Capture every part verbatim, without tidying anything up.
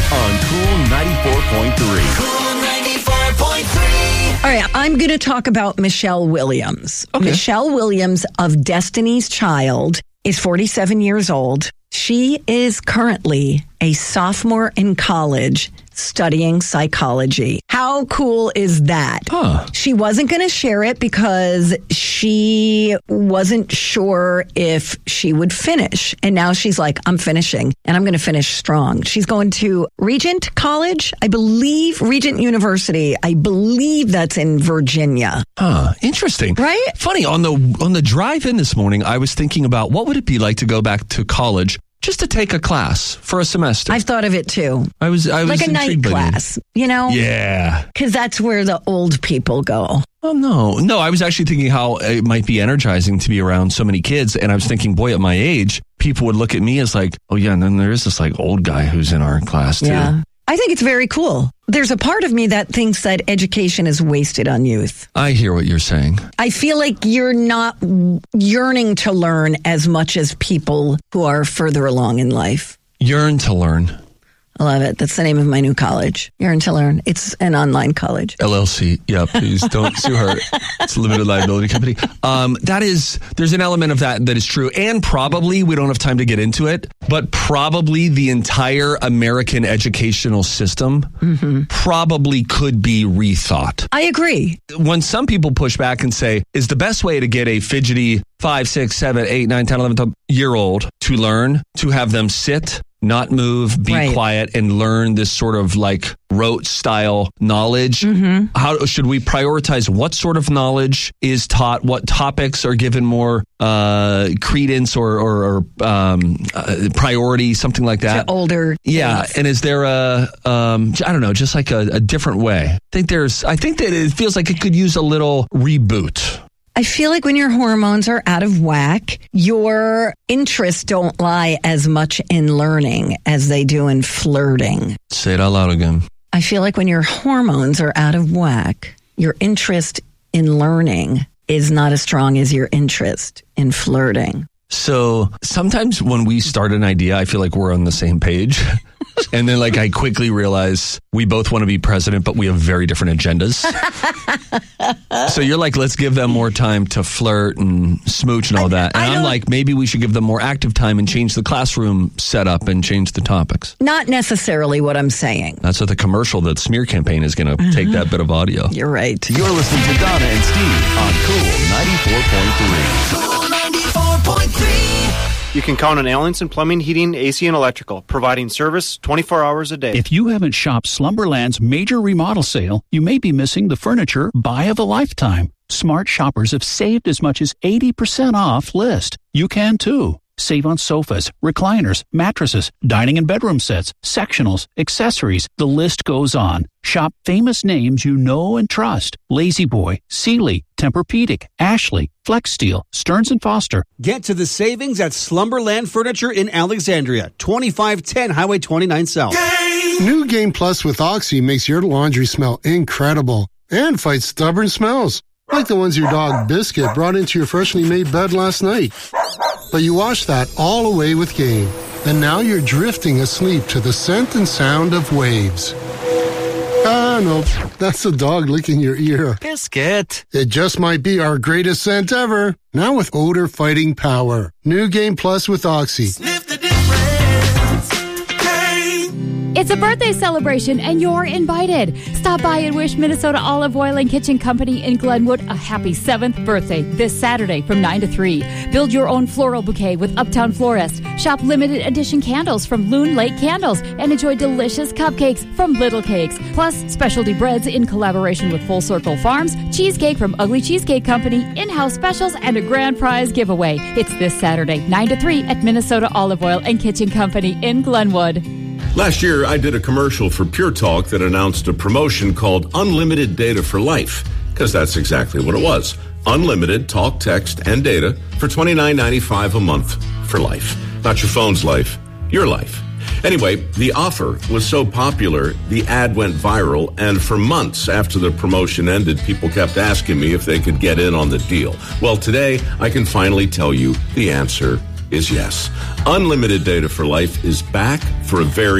on Cool ninety-four point three. Cool ninety-four point three. All right, I'm going to talk about Michelle Williams. Okay. Michelle Williams of Destiny's Child is forty-seven years old. She is currently a sophomore in college studying psychology. How cool is that? Huh. She wasn't going to share it because she wasn't sure if she would finish. And now she's like, I'm finishing and I'm going to finish strong. She's going to Regent College, I believe, Regent University. I believe that's in Virginia. Huh. Interesting. Right? Funny, on the on the drive in this morning, I was thinking about what would it be like to go back to college just to take a class for a semester. I've thought of it too. I was I was Like a night intrigued by it. class, you know? Yeah. Because that's where the old people go. Oh, no. No, I was actually thinking how it might be energizing to be around so many kids. And I was thinking, boy, at my age, people would look at me as like, oh, yeah, and then there is this like old guy who's in our class, too. Yeah. I think it's very cool. There's a part of me that thinks that education is wasted on youth. I hear what you're saying. I feel like you're not yearning to learn as much as people who are further along in life. Yearn to learn. I love it. That's the name of my new college. Yearn to Learn. It's an online college. L L C. Yeah, please don't sue her. It's a limited liability company. Um, that is, there's an element of that that is true. And probably, we don't have time to get into it, but probably the entire American educational system mm-hmm. probably could be rethought. I agree. When some people push back and say, is the best way to get a fidgety five, six, seven, eight, nine, ten, eleven year old to learn, to have them sit, not move, be right. quiet, and learn this sort of like rote style knowledge. Mm-hmm. How should we prioritize what sort of knowledge is taught? What topics are given more uh, credence or, or, or um, uh, priority, something like that? To older Yeah. kids. And is there a, um, I don't know, just like a, a different way? I think there's, I think that it feels like it could use a little reboot. I feel like when your hormones are out of whack, your interests don't lie as much in learning as they do in flirting. Say it out loud again. I feel like when your hormones are out of whack, your interest in learning is not as strong as your interest in flirting. So sometimes when we start an idea, I feel like we're on the same page. And then like I quickly realize we both want to be president, but we have very different agendas. So you're like, let's give them more time to flirt and smooch and all that. And I'm like, maybe we should give them more active time and change the classroom setup and change the topics. Not necessarily what I'm saying. That's what the commercial, that smear campaign is going to uh-huh. take that bit of audio. You're right. You're listening to Donna and Steve on Cool ninety-four point three. Cool ninety-four point three. You can count on Allenson Plumbing, Heating, A C, and Electrical, providing service twenty-four hours a day. If you haven't shopped Slumberland's major remodel sale, you may be missing the furniture buy of a lifetime. Smart shoppers have saved as much as eighty percent off list. You can too. Save on sofas, recliners, mattresses, dining and bedroom sets, sectionals, accessories. The list goes on. Shop famous names you know and trust. La-Z-Boy, Sealy, Tempur-Pedic, Ashley, Flex Steel, Stearns and Foster. Get to the savings at Slumberland Furniture in Alexandria, twenty-five ten Highway twenty-nine South. Game. New Game Plus with Oxy makes your laundry smell incredible and fights stubborn smells, like the ones your dog Biscuit brought into your freshly made bed last night. But you washed that all away with Game, and now you're drifting asleep to the scent and sound of waves. Ah, no, that's the dog licking your ear. Biscuit. It just might be our greatest scent ever. Now with odor-fighting power. New Game Plus with Oxy. Sniff the difference. Game. It's a birthday celebration, and you're invited. Stop by and wish Minnesota Olive Oil and Kitchen Company in Glenwood a happy seventh birthday this Saturday from nine to three. Build your own floral bouquet with Uptown Florist. Shop limited edition candles from Loon Lake Candles and enjoy delicious cupcakes from Little Cakes. Plus, specialty breads in collaboration with Full Circle Farms, cheesecake from Ugly Cheesecake Company, in-house specials, and a grand prize giveaway. It's this Saturday, nine to three at Minnesota Olive Oil and Kitchen Company in Glenwood. Last year, I did a commercial for Pure Talk that announced a promotion called Unlimited Data for Life, because that's exactly what it was. Unlimited talk, text, and data for twenty-nine ninety-five a month for life. Not your phone's life, your life. Anyway, the offer was so popular, the ad went viral, and for months after the promotion ended, people kept asking me if they could get in on the deal. Well, today, I can finally tell you the answer is yes. Unlimited Data for Life is back for a very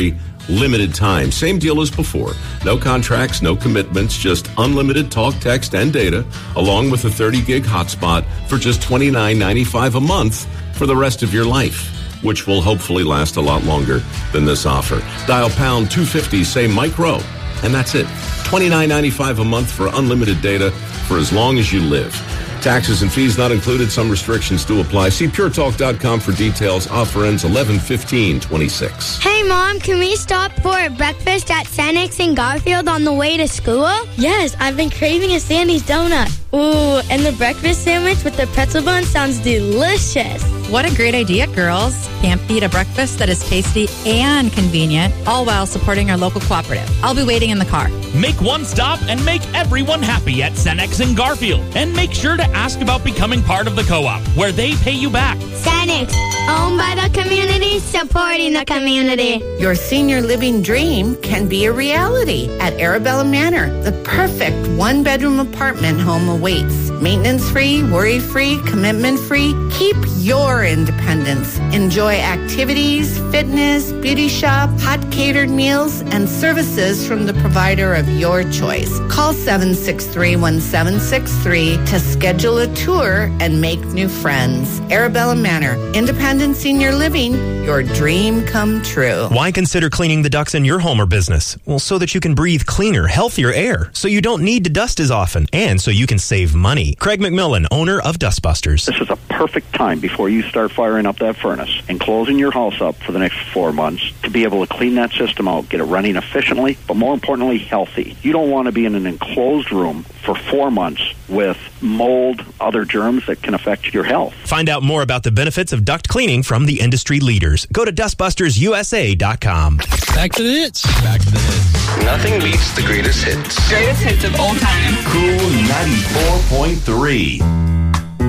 limited time. Same deal as before. No contracts, no commitments, just unlimited talk, text, and data, along with a thirty gig hotspot for just twenty-nine ninety-five a month for the rest of your life, which will hopefully last a lot longer than this offer. Dial pound two fifty, say Mike Rowe, and that's it. twenty-nine ninety-five a month for unlimited data for as long as you live. Taxes and fees not included. Some restrictions do apply. See pure talk dot com for details. Offer ends eleven fifteen twenty-six. Hey, Mom, can we stop for breakfast at Sanix and Garfield on the way to school? Yes, I've been craving a Sandy's donut. Ooh, and the breakfast sandwich with the pretzel bun sounds delicious. What a great idea, girls. Can't beat a breakfast that is tasty and convenient, all while supporting our local cooperative. I'll be waiting in the car. Make one stop and make everyone happy at Cenex and Garfield. And make sure to ask about becoming part of the co-op, where they pay you back. Sanix, owned by the community, supporting the community. Your senior living dream can be a reality at Arabella Manor. The perfect one-bedroom apartment home awaits. Maintenance-free, worry-free, commitment-free. Keep your independence. Enjoy activities, fitness, beauty shop, hot catered meals, and services from the provider of your choice. Call seven six three, one seven six three to schedule a tour and make new friends. Arabella Manor, independent senior living, your dream come true. Why consider cleaning the ducts in your home or business? Well, so that you can breathe cleaner, healthier air, so you don't need to dust as often, and so you can save money. Craig McMillan, owner of Dustbusters. This is a perfect time before you start firing up that furnace and closing your house up for the next four months to be able to clean that system out, get it running efficiently, but more importantly, healthy. You don't want to be in an enclosed room for four months with mold, other germs that can affect your health. Find out more about the benefits of duct cleaning from the industry leaders. Go to dust busters U S A dot com. Back to the hits. Back to the hits. Nothing beats the greatest hits. Greatest hits of all time. Cool ninety-four point three.